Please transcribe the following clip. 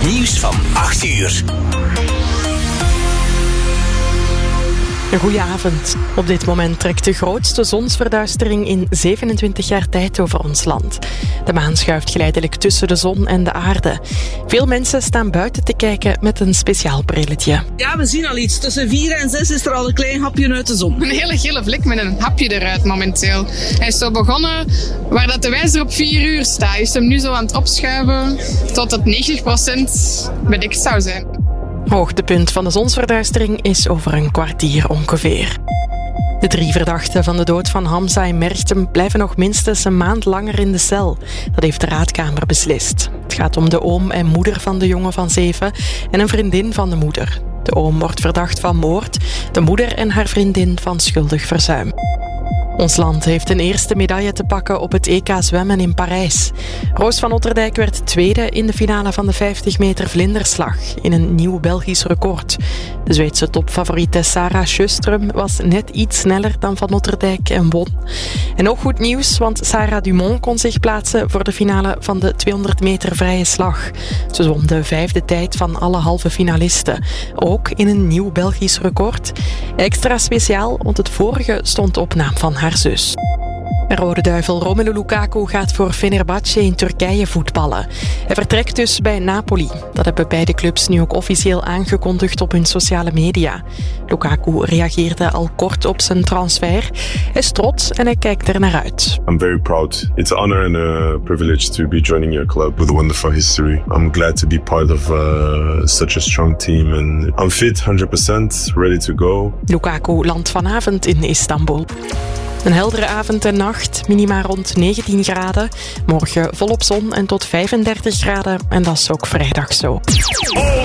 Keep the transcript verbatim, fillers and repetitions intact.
Het nieuws van acht uur. Een goeie avond. Op dit moment trekt de grootste zonsverduistering in zevenentwintig jaar tijd over ons land. De maan schuift geleidelijk tussen de zon en de aarde. Veel mensen staan buiten te kijken met een speciaal brilletje. Ja, we zien al iets. Tussen vier en zes is er al een klein hapje uit de zon. Een hele gele vlek met een hapje eruit momenteel. Hij is zo begonnen waar dat de wijzer op vier uur staat. Is hem nu zo aan het opschuiven tot het negentig procent bedekt zou zijn. Hoogtepunt van de zonsverduistering is over een kwartier ongeveer. De drie verdachten van de dood van Hamza in Merchtem blijven nog minstens een maand langer in de cel. Dat heeft de raadkamer beslist. Het gaat om de oom en moeder van de jongen van zeven en een vriendin van de moeder. De oom wordt verdacht van moord, de moeder en haar vriendin van schuldig verzuim. Ons land heeft een eerste medaille te pakken op het E K zwemmen in Parijs. Roos van Otterdijk werd tweede in de finale van de vijftig meter vlinderslag in een nieuw Belgisch record. De Zweedse topfavoriete Sarah Sjöström was net iets sneller dan van Otterdijk en won. En ook goed nieuws, want Sarah Dumont kon zich plaatsen voor de finale van de tweehonderd meter vrije slag. Ze zwom de vijfde tijd van alle halve finalisten. Ook in een nieuw Belgisch record. Extra speciaal, want het vorige stond op naam van haar zus. Rode duivel Romelu Lukaku gaat voor Fenerbahce in Turkije voetballen. Hij vertrekt dus bij Napoli. Dat hebben beide clubs nu ook officieel aangekondigd op hun sociale media. Lukaku reageerde al kort op zijn transfer. Hij is trots en hij kijkt er naar uit. I'm very proud. It's an honor and a privilege to be joining your club with a wonderful history. I'm glad to be part of uh, such a strong team and I'm fit honderd procent, ready to go. Lukaku landt vanavond in Istanbul. Een heldere avond en nacht, minima rond negentien graden. Morgen volop zon en tot vijfendertig graden en dat is ook vrijdag zo.